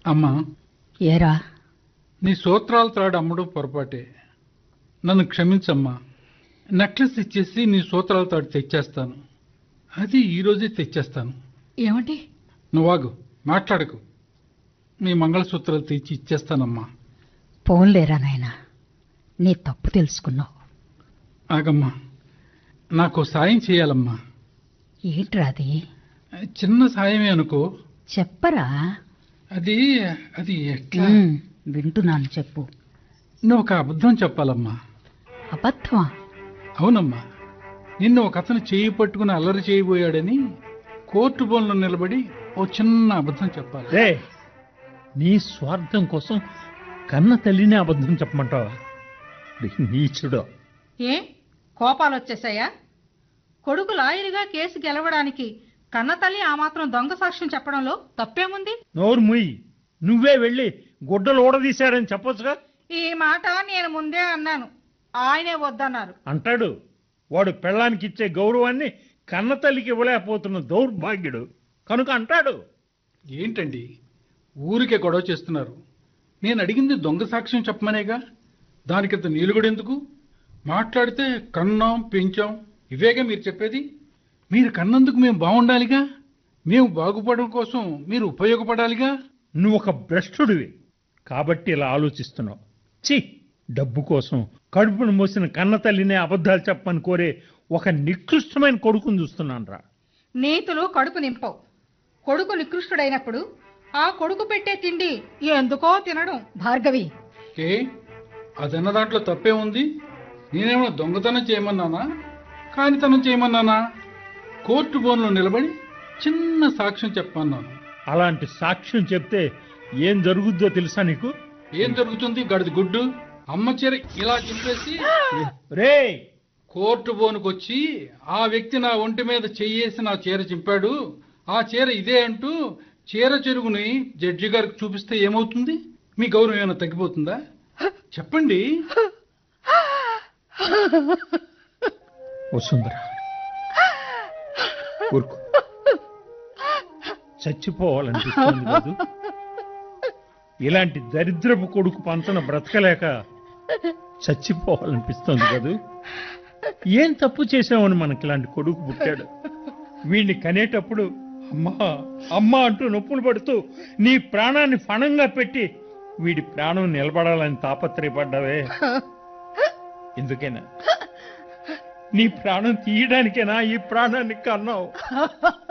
అమ్మా, ఏరా? నీ సూత్రాల తాడు అమ్మడం పొరపాటే. నన్ను క్షమించమ్మా. నెక్లెస్ ఇచ్చేసి నీ సూత్రాల తాడు తెచ్చేస్తాను. అది ఈరోజే తెచ్చేస్తాను. ఏమిటి? నువ్వాగు, మాట్లాడకు. నీ మంగళసూత్రాలు తెచ్చి ఇచ్చేస్తానమ్మా. పోన్లేరా నాయనా, నీ తప్పు తెలుసుకున్నావు. ఆగమ్మా, నాకు సాయం చేయాలమ్మా. ఏంట్రా అది? చిన్న సాయమే అనుకో. చెప్పరా? అది అది ఎట్లా? వింటున్నాను, చెప్పు. నువ్వు ఒక అబద్ధం చెప్పాలమ్మా. అబద్ధమా? అవునమ్మా. నిన్ను ఒక అతను చేయి పట్టుకుని అల్లరి చేయబోయాడని కోర్టు బోన్లో నిలబడి ఓ చిన్న అబద్ధం చెప్పాలి. రే, నీ స్వార్థం కోసం కన్న తల్లిని అబద్ధం చెప్పమంటావా? నీచుడో. ఏ కోపాలు వచ్చేసాయా? కొడుకు లాయరుగా కేసు గెలవడానికి కన్నతల్లి ఆ మాత్రం దొంగ సాక్ష్యం చెప్పడంలో తప్పేముంది? నోరు ముయ్యి. నువ్వే వెళ్ళి గుడ్డలు ఊడదీశాడని చెప్పొచ్చుగా. ఈ మాట నేను ముందే అన్నాను, ఆయనే వద్దన్నారు. అంటాడు. వాడు పెళ్ళానికి ఇచ్చే గౌరవాన్ని కన్నతల్లికి ఇవ్వలేకపోతున్న దౌర్భాగ్యుడు కనుక అంటాడు. ఏంటండి ఊరికే గొడవ చేస్తున్నారు? నేను అడిగింది దొంగ సాక్ష్యం చెప్పమనేగా. దానికింత నీలుగుడెందుకు? మాట్లాడితే కన్నాం పెంచాం ఇవేగా మీరు చెప్పేది. మీరు కన్నందుకు మేము బాగుండాలిగా. మేము బాగుపడడం కోసం మీరు ఉపయోగపడాలిగా. నువ్వు ఒక భ్రష్టుడివి కాబట్టి ఇలా ఆలోచిస్తున్నావు. ఛీ, డబ్బు కోసం కడుపును మోసిన కన్నతల్లినే అబద్ధాలు చెప్పని కోరే ఒక నికృష్టమైన కొడుకుని చూస్తున్నాను రా. నీతులు కడుపు నింపవు. కొడుకు నికృష్టుడైనప్పుడు ఆ కొడుకు పెట్టే తిండి ఎందుకో తినడం. భార్గవి, ఏ అదన్న దాంట్లో తప్పే ఉంది? నేనేమో దొంగతనం చేయమన్నానా, కానితనం చేయమన్నానా? కోర్టు బోన్లో నిలబడి చిన్న సాక్ష్యం చెప్పమన్నాను. అలాంటి సాక్ష్యం చెప్తే ఏం జరుగుద్దో తెలుసా నీకు? ఏం జరుగుతుంది? గడిది గుడ్డు. అమ్మ చీర ఇలా చింపేసి రే, కోర్టు బోనుకొచ్చి ఆ వ్యక్తి నా ఒంటి మీద చెయ్యేసి నా చీర చింపాడు, ఆ చీర ఇదే అంటూ చీర చెరుగుని జడ్జి గారికి చూపిస్తే ఏమవుతుంది? మీ గౌరవం ఏమైనా తగ్గిపోతుందా? చెప్పండి. వసుంధరా, ఊరుకో. చచ్చిపోవాలనిపిస్తుంది కాదు. ఇలాంటి దరిద్రపు కొడుకు పంచన బ్రతకలేక చచ్చిపోవాలనిపిస్తుంది కాదు. ఏం తప్పు చేసామని మనకి ఇలాంటి కొడుకు పుట్టాడు. వీడిని కనేటప్పుడు అమ్మా అమ్మా అంటూ నొప్పులు పడుతూ నీ ప్రాణాన్ని ఫణంగా పెట్టి వీడి ప్రాణం నిలబడాలని తాపత్రయపడ్డావే. ఎందుకైనా నీ ప్రాణం తీయడానికేనా ఈ ప్రాణాన్ని కన్నావు?